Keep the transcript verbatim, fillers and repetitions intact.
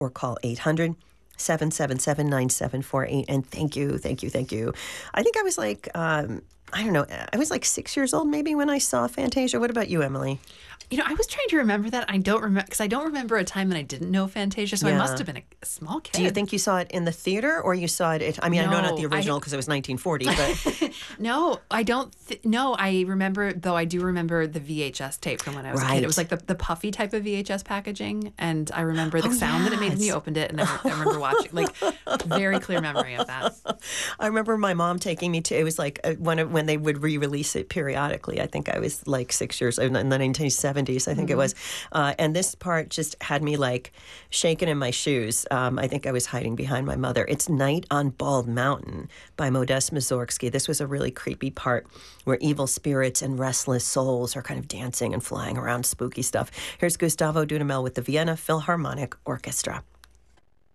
or call eight hundred, seven seven seven, nine seven four eight. And thank you, thank you, thank you. I think I was like, um, I don't know, I was like six years old maybe when I saw Fantasia. What about you, Emily? You know, I was trying to remember that. I don't remember, because I don't remember a time that I didn't know Fantasia, so I Yeah. must have been a, a small kid. Do you think you saw it in the theater or you saw it? At, I mean, I know not the No, I- original because it was nineteen forty, but No, I don't. Th- no, I remember, though I do remember the V H S tape from when I was a Right. kid. It was like the, the puffy type of V H S packaging, and I remember the Oh, sound that it made when you yes. opened it, and I, re- I remember watching, like, very clear memory of that. I remember my mom taking me to, it was like uh, when, it- when they would re-release it periodically. I think I was like six years, in the nineteen seventies, I think Mm-hmm. it was. Uh, and this part just had me like shaking in my shoes. Um, I think I was hiding behind my mother. It's Night on Bald Mountain by Modest Mussorgsky. This was a really creepy part where evil spirits and restless souls are kind of dancing and flying around spooky stuff. Here's Gustavo Dudamel with the Vienna Philharmonic Orchestra.